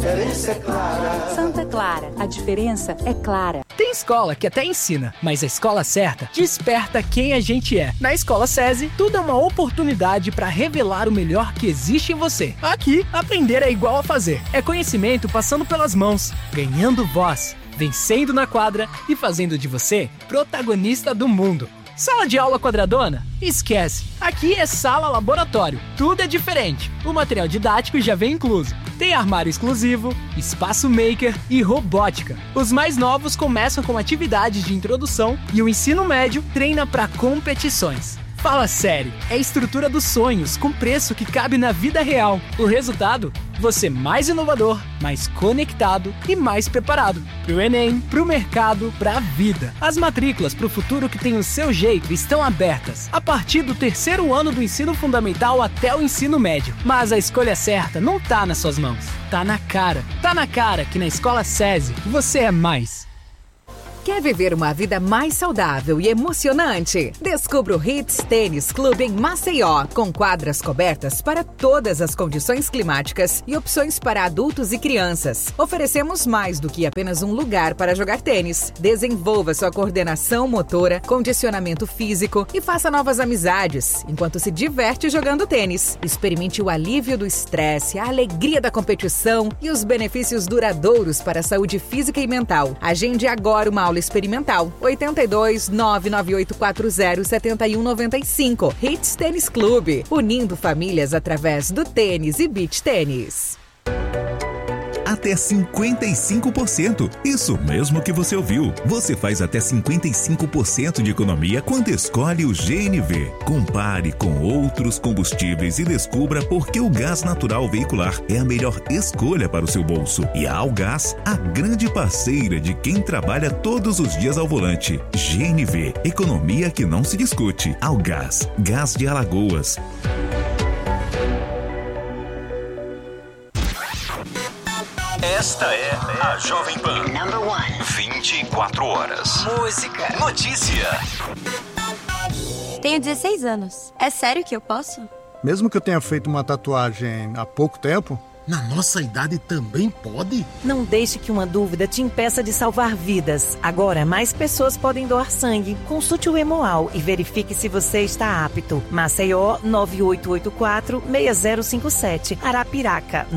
diferença é clara. Santa Clara, a diferença é clara. Tem escola que até ensina, mas a escola certa desperta quem a gente é. Na Escola SESI, tudo é uma oportunidade para revelar o melhor que existe em você. Aqui, aprender é igual a fazer. É conhecimento passando pelas mãos, ganhando voz, vencendo na quadra e fazendo de você protagonista do mundo. Sala de aula quadradona? Esquece! Aqui é sala laboratório. Tudo é diferente. O material didático já vem incluso. Tem armário exclusivo, espaço maker e robótica. Os mais novos começam com atividades de introdução e o ensino médio treina para competições. Fala sério, é a estrutura dos sonhos com preço que cabe na vida real. O resultado? Você mais inovador, mais conectado e mais preparado. Pro Enem, pro mercado, pra vida. As matrículas pro futuro que tem o seu jeito estão abertas. A partir do 3º ano do ensino fundamental até o ensino médio. Mas a escolha certa não tá nas suas mãos. Tá na cara. Tá na cara que na Escola SESI você é mais. Quer viver uma vida mais saudável e emocionante? Descubra o Hits Tênis Clube em Maceió, com quadras cobertas para todas as condições climáticas e opções para adultos e crianças. Oferecemos mais do que apenas um lugar para jogar tênis. Desenvolva sua coordenação motora, condicionamento físico e faça novas amizades, enquanto se diverte jogando tênis. Experimente o alívio do estresse, a alegria da competição e os benefícios duradouros para a saúde física e mental. Agende agora uma aula experimental. 82 99840 7195. Hits Tênis Clube, unindo famílias através do tênis e beach tênis. Até 55%. Isso mesmo que você ouviu. Você faz até 55% de economia quando escolhe o GNV. Compare com outros combustíveis e descubra por que o gás natural veicular é a melhor escolha para o seu bolso. E a Algás, a grande parceira de quem trabalha todos os dias ao volante. GNV, economia que não se discute. Algás, gás de Alagoas. Esta é a Jovem Pan. Number 1. 24 horas. Música. Notícia. Tenho 16 anos. É sério que eu posso? Mesmo que eu tenha feito uma tatuagem há pouco tempo? Na nossa idade também pode? Não deixe que uma dúvida te impeça de salvar vidas. Agora, mais pessoas podem doar sangue. Consulte o Hemoal e verifique se você está apto. Maceió, 9884-6057. Arapiraca,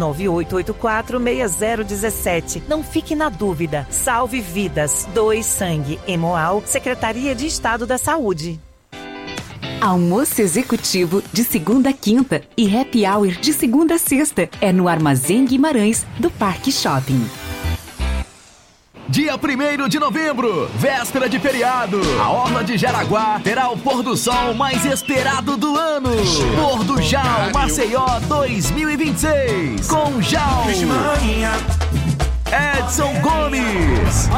9884-6017. Não fique na dúvida. Salve vidas. Doe sangue. Hemoal, Secretaria de Estado da Saúde. Almoço executivo de segunda a quinta e happy hour de segunda a sexta. É no Armazém Guimarães, do Parque Shopping. Dia 1º de novembro, véspera de feriado, a Orla de Jaraguá terá o pôr do sol mais esperado do ano. Pôr do Jal Maceió 2026, com Jal, Edson Gomes,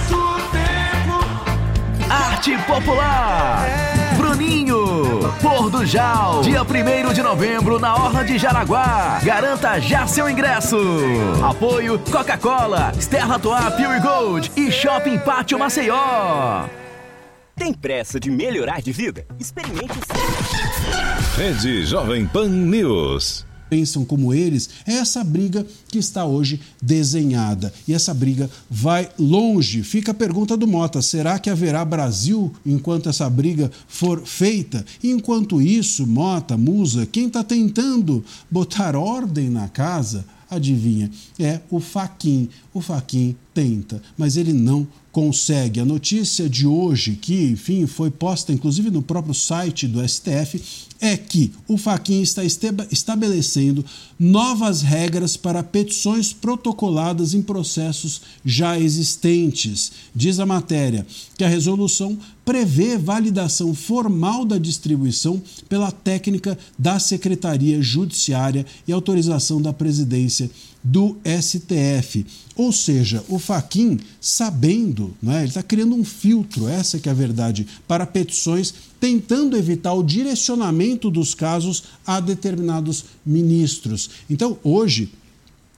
Arte Popular, Bruninho. Pôr do Jal, dia 1º de novembro na Orla de Jaraguá. Garanta já seu ingresso. Apoio Coca-Cola, Stella Artois Pure Gold e Shopping Pátio Maceió. Tem pressa de melhorar de vida? Experimente o Rede Jovem Pan News. Pensam como eles, é essa briga que está hoje desenhada. E essa briga vai longe. Fica a pergunta do Mota, será que haverá Brasil enquanto essa briga for feita? Enquanto isso, Mota, Musa, quem está tentando botar ordem na casa, adivinha, é o Fachin. O Fachin tenta, mas ele não consegue. A notícia de hoje, que, enfim, foi posta inclusive no próprio site do STF, é que o Fachin está estabelecendo novas regras para petições protocoladas em processos já existentes. Diz a matéria que a resolução prevê validação formal da distribuição pela técnica da Secretaria Judiciária e autorização da presidência do STF. Ou seja, o Fachin, sabendo, né, ele está criando um filtro, essa que é a verdade, para petições, tentando evitar o direcionamento dos casos a determinados ministros. Então, hoje,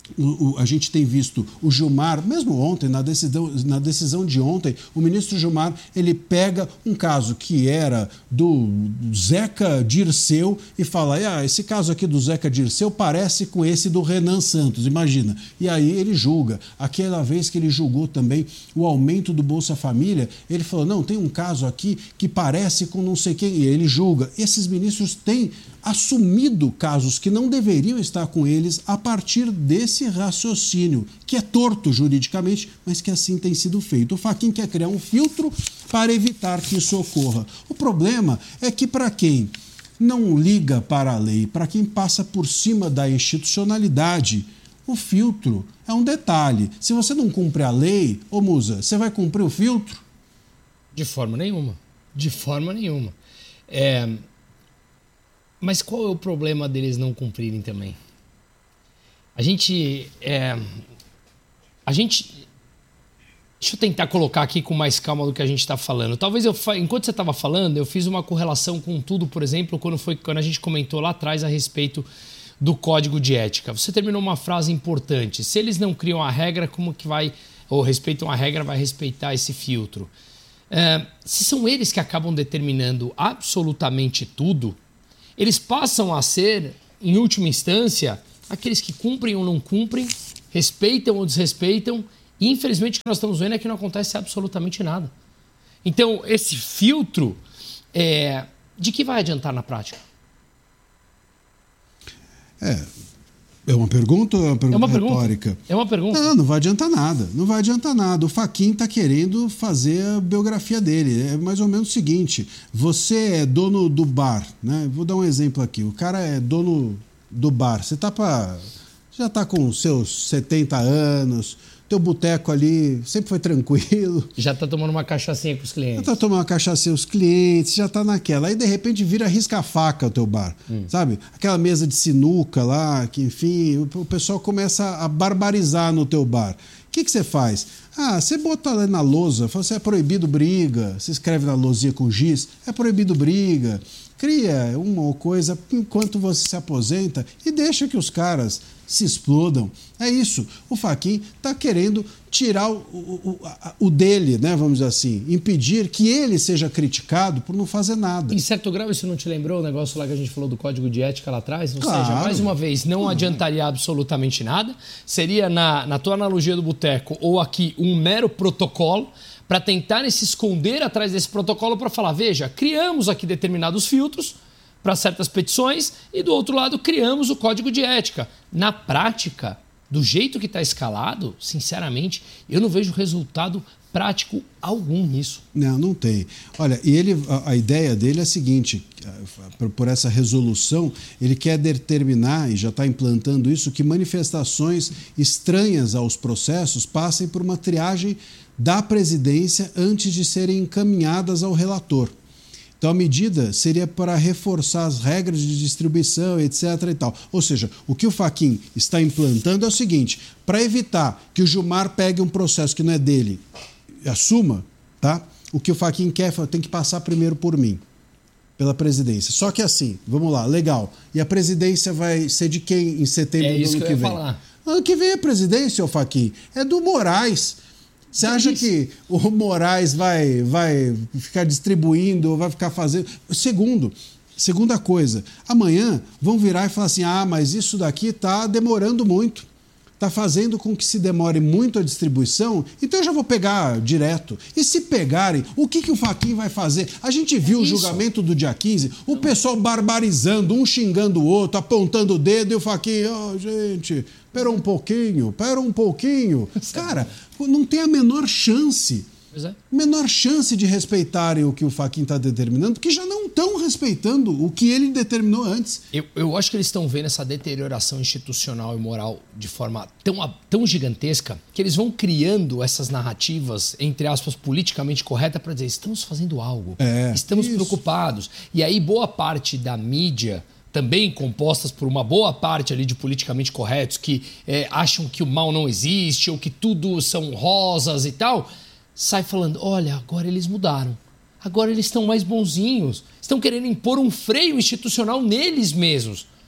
A gente tem visto o Gilmar, mesmo ontem, na decisão de ontem, o ministro Gilmar, ele pega um caso que era do Zeca Dirceu e fala, esse caso aqui do Zeca Dirceu parece com esse do Renan Santos, imagina. E aí ele julga. Aquela vez que ele julgou também o aumento do Bolsa Família, ele falou, não, tem um caso aqui que parece com não sei quem, e ele julga. Esses ministros têm assumido casos que não deveriam estar com eles a partir desse raciocínio, que é torto juridicamente, mas que assim tem sido feito. O Fachin quer criar um filtro para evitar que isso ocorra. O problema é que para quem não liga para a lei, para quem passa por cima da institucionalidade, o filtro é um detalhe. Se você não cumpre a lei, ô Musa, você vai cumprir o filtro? De forma nenhuma. De forma nenhuma. Mas qual é o problema deles não cumprirem também? A gente... Deixa eu tentar colocar aqui com mais calma do que a gente está falando. Talvez enquanto você estava falando, eu fiz uma correlação com tudo, por exemplo, quando a gente comentou lá atrás a respeito do código de ética. Você terminou uma frase importante. Se eles não criam a regra, como que vai... ou respeitam a regra, vai respeitar esse filtro? Se são eles que acabam determinando absolutamente tudo, eles passam a ser, em última instância, aqueles que cumprem ou não cumprem, respeitam ou desrespeitam, e infelizmente o que nós estamos vendo é que não acontece absolutamente nada. Então, esse filtro, de que vai adiantar na prática? É uma pergunta ou é uma pergunta retórica? É uma pergunta. Não vai adiantar nada. Não vai adiantar nada. O Fachin está querendo fazer a biografia dele. É mais ou menos o seguinte: você é dono do bar, né? Vou dar um exemplo aqui. O cara é dono do bar. Você já está com seus 70 anos, teu boteco ali sempre foi tranquilo. Já está tomando uma cachaçinha com os clientes. Já está tomando uma cachaçinha com os clientes, já está naquela. Aí, de repente, vira risca-faca o teu bar, sabe? Aquela mesa de sinuca lá, que, enfim, o pessoal começa a barbarizar no teu bar. O que você faz? Você bota lá na lousa, fala assim, é proibido briga. Você escreve na lousinha com giz, é proibido briga. Cria uma coisa enquanto você se aposenta e deixa que os caras se explodam. É isso. O Fachin está querendo tirar o dele, né, vamos dizer assim, impedir que ele seja criticado por não fazer nada. Em certo grau, isso não te lembrou o negócio lá que a gente falou do código de ética lá atrás? Ou seja, mais uma vez, não adiantaria absolutamente nada. Seria, na tua analogia do boteco, ou aqui, um mero protocolo para tentar se esconder atrás desse protocolo para falar, veja, criamos aqui determinados filtros para certas petições e, do outro lado, criamos o código de ética. Na prática, do jeito que está escalado, sinceramente, eu não vejo resultado prático algum nisso. Não tem. Olha, e a ideia dele é a seguinte, por essa resolução, ele quer determinar, e já está implantando isso, que manifestações estranhas aos processos passem por uma triagem da presidência antes de serem encaminhadas ao relator. Então, a medida seria para reforçar as regras de distribuição, etc. e tal. Ou seja, o que o Fachin está implantando é o seguinte, para evitar que o Gilmar pegue um processo que não é dele, assuma, tá? O que o Fachin quer, tem que passar primeiro por mim, pela presidência. Só que assim, vamos lá, legal. E a presidência vai ser de quem em setembro do ano que vem? Ano que vem a presidência, ô Fachin, é do Moraes. Você acha que o Moraes vai ficar distribuindo, vai ficar fazendo... Segunda coisa, amanhã vão virar e falar assim, mas isso daqui está demorando muito, está fazendo com que se demore muito a distribuição, então eu já vou pegar direto. E se pegarem, o que o Fachin vai fazer? A gente viu o julgamento do dia 15, o pessoal barbarizando, um xingando o outro, apontando o dedo, e o Fachin, gente... Espera um pouquinho. Cara, não tem a menor chance. Menor chance de respeitarem o que o Fachin está determinando, porque já não estão respeitando o que ele determinou antes. Eu acho que eles estão vendo essa deterioração institucional e moral de forma tão gigantesca que eles vão criando essas narrativas, entre aspas, politicamente corretas para dizer, estamos fazendo algo, estamos preocupados. E aí boa parte da mídia, também compostas por uma boa parte ali de politicamente corretos que acham que o mal não existe ou que tudo são rosas e tal, sai falando, olha, agora eles mudaram, agora eles estão mais bonzinhos, estão querendo impor um freio institucional neles mesmos.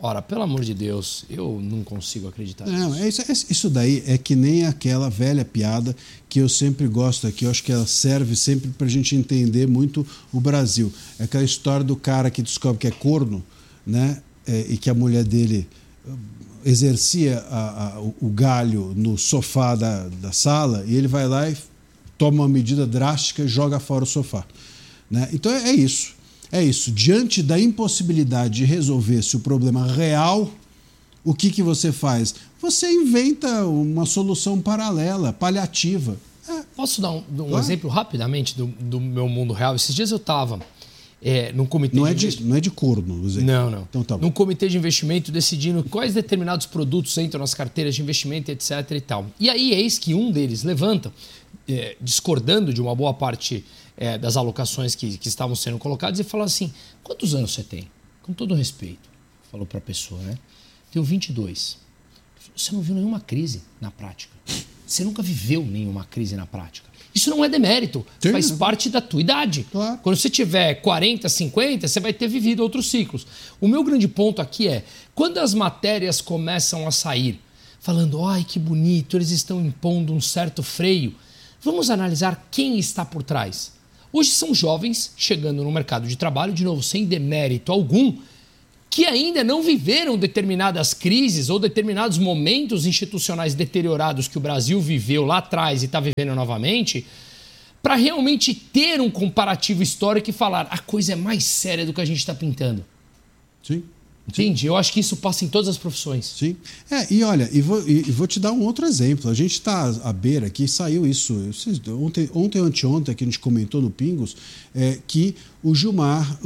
Ora, pelo amor de Deus, eu não consigo acreditar nisso. Não, isso daí é que nem aquela velha piada que eu sempre gosto aqui, eu acho que ela serve sempre para a gente entender muito o Brasil. É aquela história do cara que descobre que é corno, né? E que a mulher dele exercia o galho no sofá da sala, e ele vai lá e toma uma medida drástica e joga fora o sofá. Né? Então é isso. É isso. Diante da impossibilidade de resolver-se o problema real, o que você faz? Você inventa uma solução paralela, paliativa. Posso dar um exemplo rapidamente do meu mundo real? Esses dias eu estava num comitê não é de corno, o exemplo. Não. Então, tá bom. Num comitê de investimento decidindo quais determinados produtos entram nas carteiras de investimento, etc. e tal. E aí eis que um deles levanta, discordando de uma boa parte das alocações que estavam sendo colocadas, e fala assim: quantos anos você tem? Com todo respeito, falou para a pessoa, né? Tenho 22. Você não viu nenhuma crise na prática. Você nunca viveu nenhuma crise na prática. Isso não é demérito, faz parte da tua idade. Claro. Quando você tiver 40, 50, você vai ter vivido outros ciclos. O meu grande ponto aqui é, quando as matérias começam a sair, falando, ai, que bonito, eles estão impondo um certo freio, vamos analisar quem está por trás. Hoje são jovens chegando no mercado de trabalho, de novo, sem demérito algum, que ainda não viveram determinadas crises ou determinados momentos institucionais deteriorados que o Brasil viveu lá atrás e está vivendo novamente, para realmente ter um comparativo histórico e falar a coisa é mais séria do que a gente está pintando. Sim. Entende? Eu acho que isso passa em todas as profissões. Sim. E olha, vou te dar um outro exemplo. A gente está à beira aqui, saiu isso. Ontem ou anteontem, que a gente comentou no Pingos, que o Gilmar,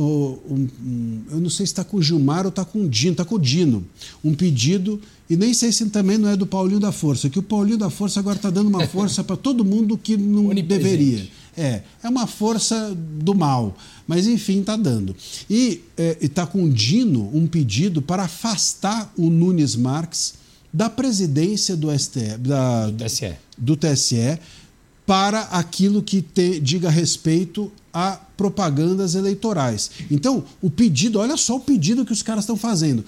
eu não sei se está com o Gilmar ou está com o Dino, está com o Dino. Um pedido, e nem sei se também não é do Paulinho da Força, que o Paulinho da Força agora está dando uma força para todo mundo que não deveria. É uma força do mal. Mas, enfim, está dando. E está com o Dino um pedido para afastar o Nunes Marques da presidência do TSE para aquilo que diga respeito a propagandas eleitorais. Então, o pedido, olha só o pedido que os caras estão fazendo.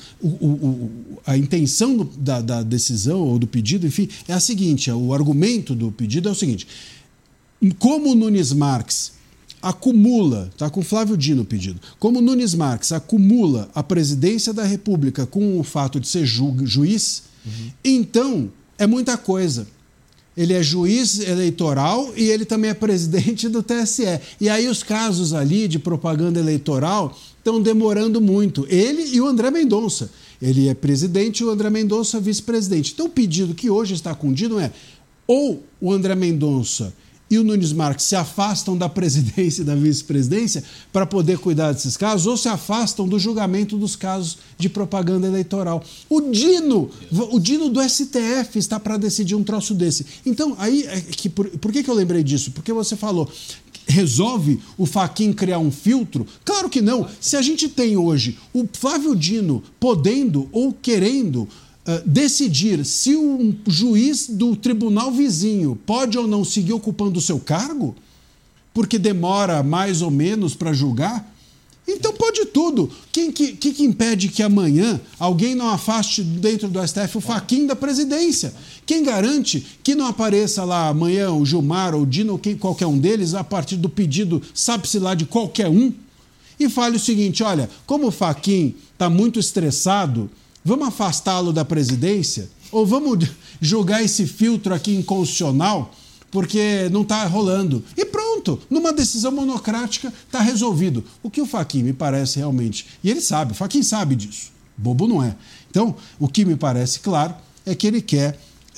A intenção da decisão ou do pedido, enfim, é a seguinte, o argumento do pedido é o seguinte: como o Nunes Marques acumula, está com o Flávio Dino o pedido, como o Nunes Marques acumula a presidência da República com o fato de ser juiz, então é muita coisa. Ele é juiz eleitoral e ele também é presidente do TSE. E aí os casos ali de propaganda eleitoral estão demorando muito. Ele e o André Mendonça. Ele é presidente e o André Mendonça vice-presidente. Então o pedido que hoje está com o Dino é ou o André Mendonça e o Nunes Marques se afastam da presidência e da vice-presidência para poder cuidar desses casos, ou se afastam do julgamento dos casos de propaganda eleitoral. O Dino do STF está para decidir um troço desse. Então, aí, por que eu lembrei disso? Porque você falou, resolve o Fachin criar um filtro? Claro que não. Se a gente tem hoje o Flávio Dino podendo ou querendo decidir se um juiz do tribunal vizinho pode ou não seguir ocupando o seu cargo, porque demora mais ou menos para julgar, então pode tudo. Quem que impede que amanhã alguém não afaste dentro do STF o Fachin da presidência? Quem garante que não apareça lá amanhã o Gilmar ou o Dino ou qualquer um deles a partir do pedido, sabe-se lá, de qualquer um, e fale o seguinte: olha, como o Fachin está muito estressado, vamos afastá-lo da presidência? Ou vamos jogar esse filtro aqui inconstitucional porque não está rolando? E pronto, numa decisão monocrática está resolvido. O que o Fachin me parece realmente, e ele sabe, o Fachin sabe disso, bobo não é. Então, o que me parece claro é que ele quer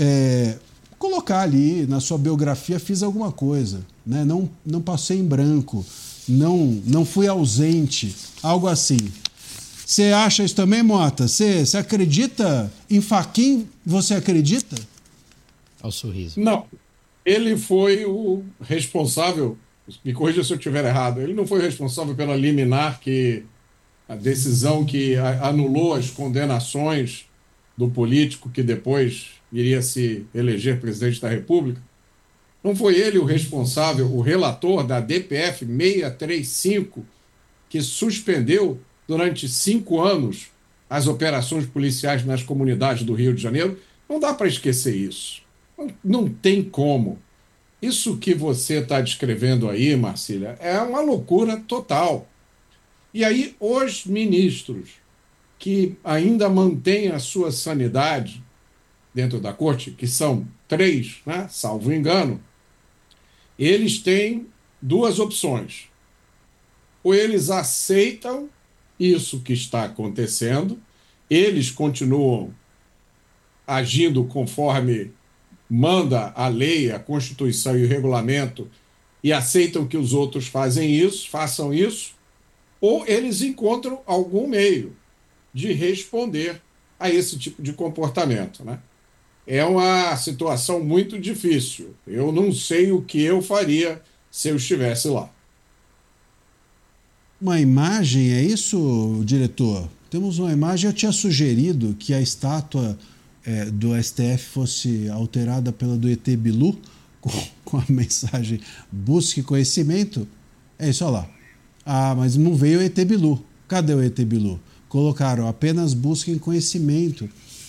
colocar ali na sua biografia, fiz alguma coisa, né? Não passei em branco, não fui ausente, algo assim. Você acha isso também, Mota? Você acredita em Fachin? Você acredita? Ao sorriso. Não. Ele foi o responsável, me corrija se eu estiver errado, ele não foi o responsável pela liminar, a decisão que anulou as condenações do político que depois iria se eleger presidente da República. Não foi ele o responsável, o relator da DPF 635, que suspendeu durante 5 anos as operações policiais nas comunidades do Rio de Janeiro. Não dá para esquecer isso. Não tem como. Isso que você está descrevendo aí, Marcília, é uma loucura total. E aí, os ministros que ainda mantêm a sua sanidade dentro da corte, que são 3, né, salvo engano, eles têm 2 opções. Ou eles aceitam isso que está acontecendo, eles continuam agindo conforme manda a lei, a Constituição e o regulamento e aceitam que os outros façam isso, ou eles encontram algum meio de responder a esse tipo de comportamento, né? É uma situação muito difícil. Eu não sei o que eu faria se eu estivesse lá. Uma imagem, é isso, diretor? Temos uma imagem. Eu tinha sugerido que a estátua do STF fosse alterada pela do ET Bilu, com a mensagem busque conhecimento. É isso, olha lá. Ah, mas não veio o ET Bilu. Cadê o ET Bilu? Colocaram apenas busquem conhecimento.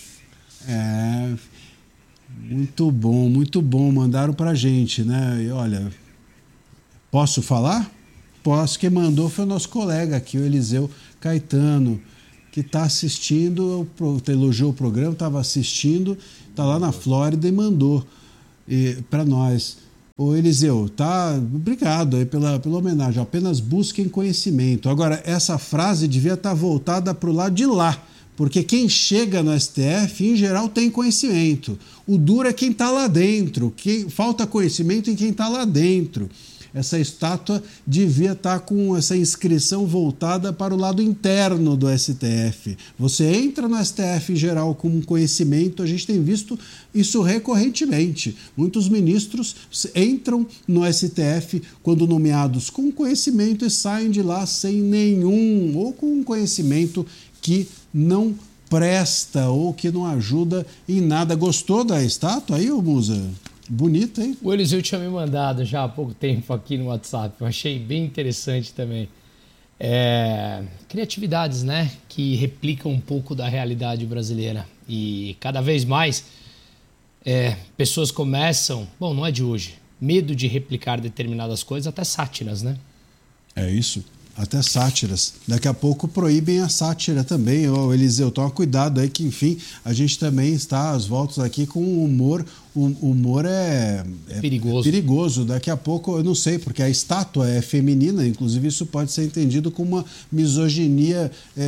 Muito bom. Mandaram pra gente, né? E olha, posso falar? Posso. Quem mandou foi o nosso colega aqui, o Eliseu Caetano, que está assistindo, elogiou o programa, estava assistindo, está lá na Flórida e mandou para nós. Ô Eliseu, obrigado aí pela homenagem, apenas busquem conhecimento. Agora, essa frase devia estar voltada para o lado de lá, porque quem chega no STF, em geral, tem conhecimento. O duro é quem está lá dentro, falta conhecimento em quem está lá dentro. Essa estátua devia estar com essa inscrição voltada para o lado interno do STF. Você entra no STF em geral com conhecimento, a gente tem visto isso recorrentemente. Muitos ministros entram no STF quando nomeados com conhecimento e saem de lá sem nenhum, ou com um conhecimento que não presta ou que não ajuda em nada. Gostou da estátua aí, ô Musa? Bonita, hein? O Eliseu tinha me mandado já há pouco tempo aqui no WhatsApp. Eu achei bem interessante também. Criatividades, né? Que replicam um pouco da realidade brasileira. E cada vez mais pessoas começam... Bom, não é de hoje. Medo de replicar determinadas coisas, até sátiras, né? É isso. Até sátiras. Daqui a pouco proíbem a sátira também. Ô, Eliseu, toma cuidado aí que, enfim, a gente também está às voltas aqui com o humor. O humor é perigoso. Daqui a pouco, eu não sei, porque a estátua é feminina, inclusive isso pode ser entendido como uma misoginia...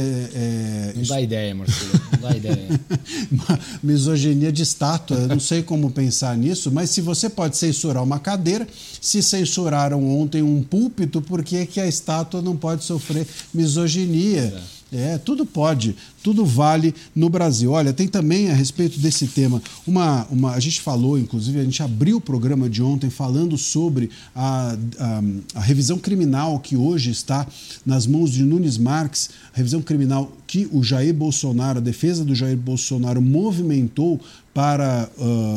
Não dá ideia, Marcelo, não dá ideia. Uma misoginia de estátua, eu não sei como pensar nisso, mas se você pode censurar uma cadeira, se censuraram ontem um púlpito, por que a estátua não pode sofrer misoginia? Tudo pode, tudo vale no Brasil. Olha, tem também a respeito desse tema, a gente falou, inclusive, a gente abriu o programa de ontem falando sobre a revisão criminal que hoje está nas mãos de Nunes Marques, a revisão criminal que o Jair Bolsonaro, a defesa do Jair Bolsonaro movimentou para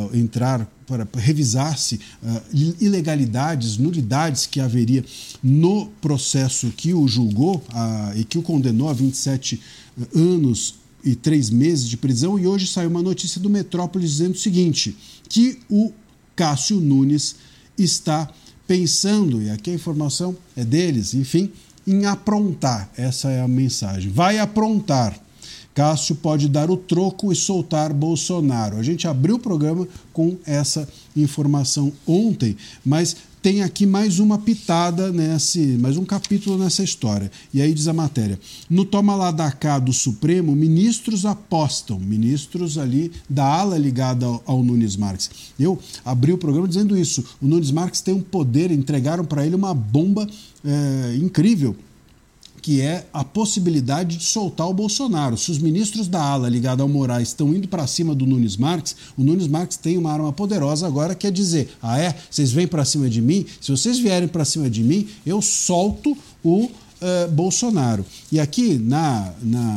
para revisar-se ilegalidades, nulidades que haveria no processo que o julgou e que o condenou a 27 anos e 3 meses de prisão. E hoje saiu uma notícia do Metrópolis dizendo o seguinte, que o Cássio Nunes está pensando, e aqui a informação é deles, enfim, em aprontar. Essa é a mensagem. Vai aprontar. Cássio pode dar o troco e soltar Bolsonaro. A gente abriu o programa com essa informação ontem, mas tem aqui mais uma pitada, mais um capítulo nessa história. E aí diz a matéria, no toma lá da cá do Supremo, ministros apostam, ministros ali da ala ligada ao Nunes Marques. Eu abri o programa dizendo isso, o Nunes Marques tem um poder, entregaram para ele uma bomba incrível, que é a possibilidade de soltar o Bolsonaro. Se os ministros da ala ligada ao Moraes estão indo para cima do Nunes Marques, o Nunes Marques tem uma arma poderosa agora, que é dizer, vocês vêm para cima de mim? Se vocês vierem para cima de mim, eu solto o Bolsonaro. E aqui na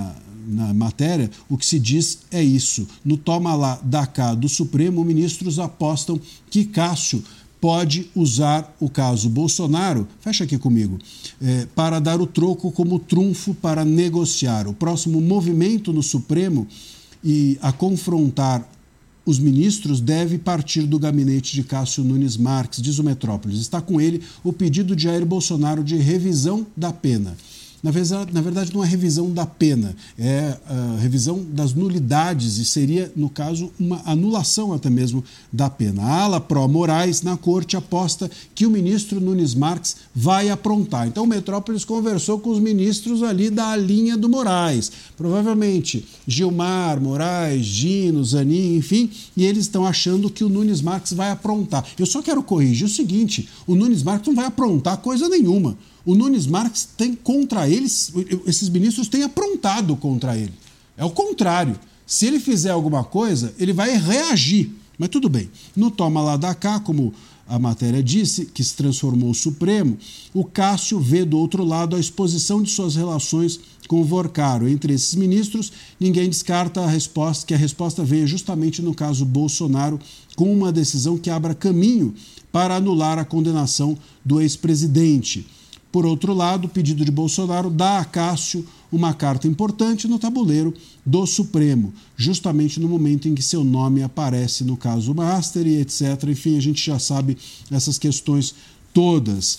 matéria, o que se diz é isso. No toma lá da cá do Supremo, ministros apostam que Cássio pode usar o caso Bolsonaro, fecha aqui comigo, para dar o troco como trunfo para negociar. O próximo movimento no Supremo e a confrontar os ministros deve partir do gabinete de Cássio Nunes Marques, diz o Metrópolis. Está com ele o pedido de Jair Bolsonaro de revisão da pena. Na verdade, não é revisão da pena, é a revisão das nulidades e seria, no caso, uma anulação até mesmo da pena. A ala pró-Moraes na corte aposta que o ministro Nunes Marques vai aprontar. Então, o Metrópolis conversou com os ministros ali da linha do Moraes. Provavelmente Gilmar, Moraes, Dino, Zanin, enfim, e eles estão achando que o Nunes Marques vai aprontar. Eu só quero corrigir o seguinte, o Nunes Marques não vai aprontar coisa nenhuma. O Nunes Marques tem contra eles, esses ministros têm aprontado contra ele. É o contrário. Se ele fizer alguma coisa, ele vai reagir. Mas tudo bem. No toma lá da cá, como a matéria disse, que se transformou o Supremo, o Cássio vê do outro lado a exposição de suas relações com o Vorcaro. Entre esses ministros, ninguém descarta que a resposta venha justamente no caso Bolsonaro, com uma decisão que abra caminho para anular a condenação do ex-presidente. Por outro lado, o pedido de Bolsonaro dá a Cássio uma carta importante no tabuleiro do Supremo, justamente no momento em que seu nome aparece no caso Master e etc. Enfim, a gente já sabe essas questões todas.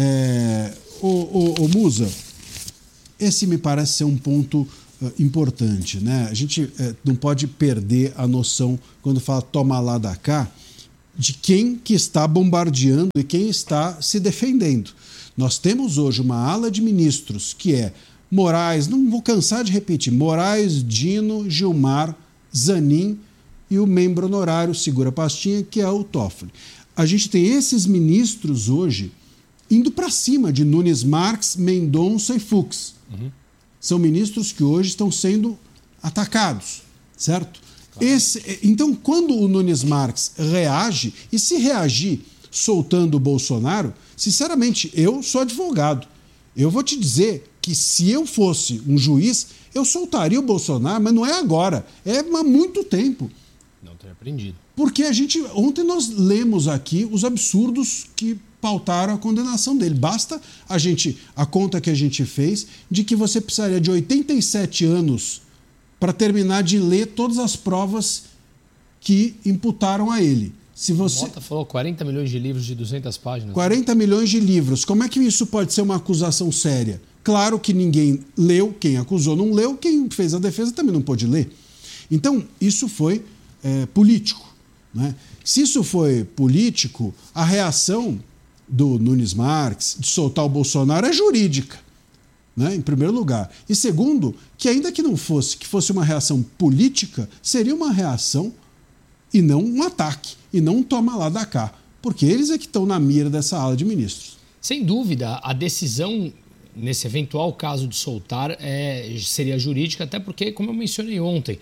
Musa, esse me parece ser um ponto importante, né? A gente não pode perder a noção, quando fala toma lá da cá, de quem que está bombardeando e quem está se defendendo. Nós temos hoje uma ala de ministros que é Moraes, não vou cansar de repetir, Moraes, Dino, Gilmar, Zanin e o membro honorário, segura a pastinha, que é o Toffoli. A gente tem esses ministros hoje indo para cima de Nunes Marques, Mendonça e Fux. Uhum. São ministros que hoje estão sendo atacados, certo? Claro. Então, quando o Nunes Marques reage, e se reagir soltando o Bolsonaro, sinceramente, eu sou advogado. Eu vou te dizer que se eu fosse um juiz, eu soltaria o Bolsonaro, mas não é agora, é há muito tempo. Não tenho aprendido. Porque ontem nós lemos aqui os absurdos que pautaram a condenação dele. Basta a conta que a gente fez de que você precisaria de 87 anos para terminar de ler todas as provas que imputaram a ele. Se você... Mota falou 40 milhões de livros de 200 páginas. 40 milhões de livros. Como é que isso pode ser uma acusação séria? Claro que ninguém leu, quem acusou não leu, quem fez a defesa também não pôde ler. Então, isso foi político, né? Se isso foi político, a reação do Nunes Marques de soltar o Bolsonaro é jurídica, né? Em primeiro lugar. E segundo, que ainda que não fosse, que fosse uma reação política, seria uma reação e não um ataque, e não um toma lá da cá, porque eles é que estão na mira dessa ala de ministros. Sem dúvida, a decisão nesse eventual caso de soltar seria jurídica, até porque, como eu mencionei ontem,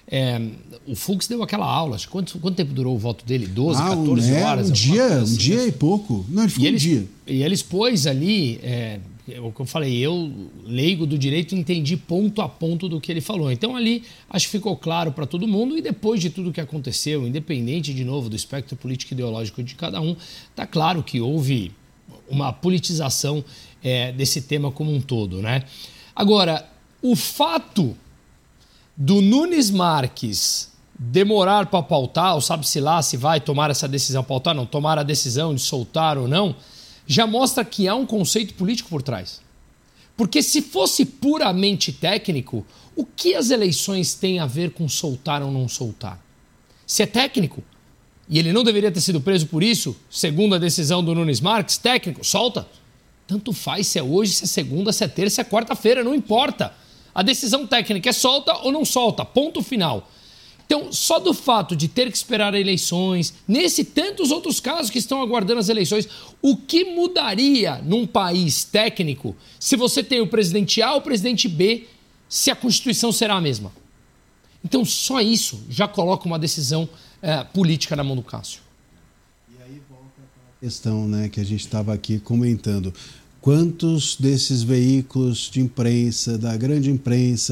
o Fux deu aquela aula. Quanto tempo durou o voto dele? 12, 14 horas? Um dia e pouco. Não, ele ficou um dia. E ele expôs ali, o que eu falei, eu, leigo do direito, entendi ponto a ponto do que ele falou. Então ali, acho que ficou claro para todo mundo, e depois de tudo que aconteceu, independente, de novo, do espectro político e ideológico de cada um, está claro que houve uma politização desse tema como um todo, né? Agora, o fato do Nunes Marques demorar para pautar, ou sabe-se lá se vai tomar essa decisão, pautar não, tomar a decisão de soltar ou não, já mostra que há um conceito político por trás. Porque se fosse puramente técnico, o que as eleições têm a ver com soltar ou não soltar? Se é técnico, e ele não deveria ter sido preso por isso, segundo a decisão do Nunes Marques, técnico, solta. Tanto faz se é hoje, se é segunda, se é terça, se é quarta-feira, não importa. A decisão técnica é solta ou não solta, ponto final. Então, só do fato de ter que esperar eleições, nesse e tantos outros casos que estão aguardando as eleições, o que mudaria num país técnico se você tem o presidente A ou o presidente B, se a Constituição será a mesma? Então, só isso já coloca uma decisão política na mão do Cássio. E aí volta a questão, né, que a gente estava aqui comentando. Quantos desses veículos de imprensa, da grande imprensa,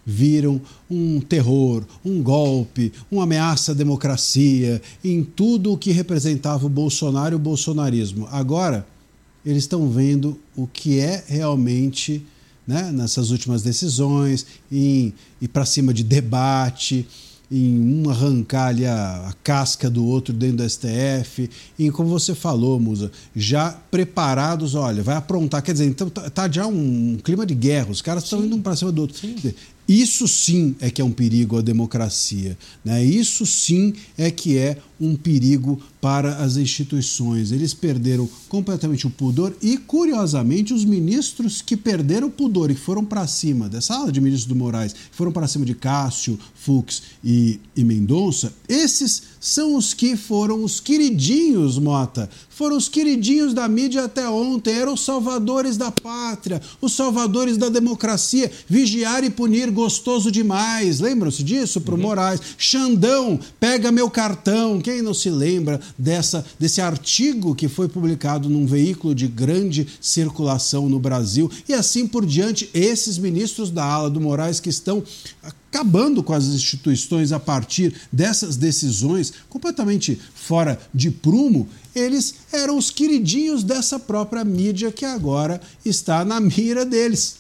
viram um terror, um golpe, uma ameaça à democracia, em tudo o que representava o Bolsonaro e o bolsonarismo. Agora, eles estão vendo o que é realmente, né, nessas últimas decisões, e para cima de debate, em um arrancar ali a casca do outro dentro do STF, e como você falou, Musa, já preparados, olha, vai aprontar, quer dizer, então tá já um clima de guerra, os caras estão indo um para cima do outro. Isso sim é que é um perigo à democracia, né? Isso sim é que é um perigo para as instituições. Eles perderam completamente o pudor e, curiosamente, os ministros que perderam o pudor e foram para cima dessa ala de ministros do Moraes, foram para cima de Cássio, Fux e Mendonça, esses são os que foram os queridinhos, Mota. Foram os queridinhos da mídia até ontem, eram os salvadores da pátria, os salvadores da democracia. Vigiar e punir, gostoso demais. Lembram-se disso para o Moraes? Xandão, pega meu cartão. Quem não se lembra desse artigo que foi publicado num veículo de grande circulação no Brasil? E assim por diante, esses ministros da ala do Moraes que estão acabando com as instituições a partir dessas decisões completamente fora de prumo, eles eram os queridinhos dessa própria mídia que agora está na mira deles.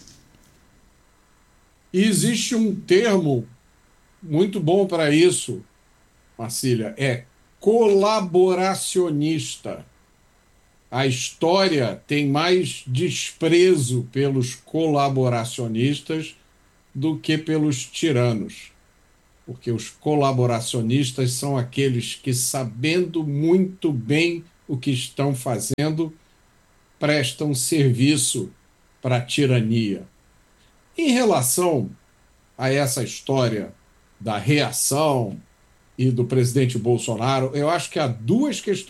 E existe um termo muito bom para isso, Marcília, é colaboracionista. A história tem mais desprezo pelos colaboracionistas do que pelos tiranos, porque os colaboracionistas são aqueles que, sabendo muito bem o que estão fazendo, prestam serviço para a tirania. Em relação a essa história da reação e do presidente Bolsonaro, eu acho que há duas questões